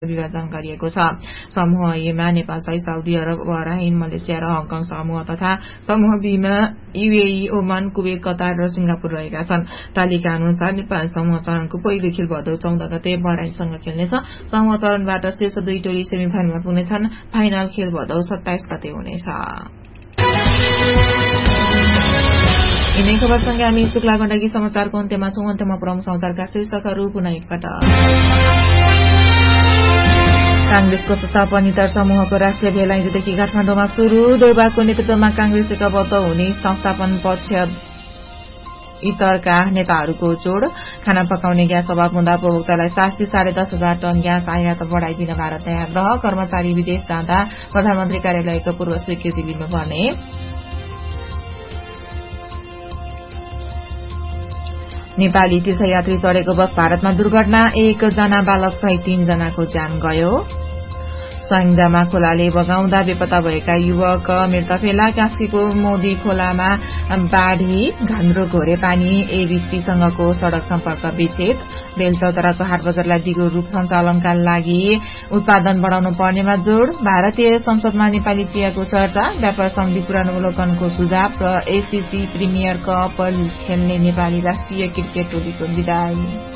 विभाजन गरिएको छ। समूह एमा नेपाल सहित साउदी अरब, बहराइन, मलेसिया र हङकङ समूह तथा समूह बीमा युएई, ओमान, कुवेत, कतार र सिंगापुर रहेका छन्। तालिका अनुसार नेपाल समूह चरणको पहिलो खेल भदौ 14 गते बहराइनसँग खेल्नेछ। समूह चरणबाट शीर्ष 2 टोली सेमिफाइनलमा पुग्नेछन्। फाइनल खेल भदौ 27 गते हुनेछ। यिनै खबरसँगै हामी शुक्ला गण्डकी समाचारको अन्त्यमा छौं। अन्त्यमा प्रमुख समाचारका शीर्षकहरू पुनः एकपटक। कांग्रेसको सत्तापनितर समूहको राष्ट्रिय भेला हिजोदेखि काठमाडौँमा शुरू। देउबाको नेतृत्वमा कांग्रेस एकबद्ध हुने संस्थापन पक्ष इतरका नेताहरूको जोड़। खाना पकाउने ग्यास अभाव हुँदा उपभोक्तालाई 10,500 टन ग्यास आयात बढ़ाइदिन भारतले आग्रह। कर्मचारी विदेश जाँदा प्रधानमन्त्री कार्यालयको पूर्व स्वीकृति लिनुपर्ने। नेपाली तीर्थयात्री चढेको बस भारतमा दुर्घटना, 1 जना बालक सहित 3 जनाको ज्यान गयो। स्याङ्जामा खोलाले बगाउँदा बेपत्ता भएका युवक मृत फेला। कास्कीको मोदी खोलामा बाढ़ी, घान्द्रो घोरे पानी, एबीसीसँगको सड़क सम्पर्क विच्छेद। बेलचौताराको हाट बजारलाई दिगो रूप सञ्चालनका लागि उत्पादन बढ़ाउनु पर्नेमा जोड़। भारतीय संसदमा नेपाली चियाको चर्चा। व्यापार सन्धि पुनरावलोकनको सुझाव र एसीसी प्रिमियर कप खेल्ने नेपाली राष्ट्रिय क्रिकेट टोलीको विदाई।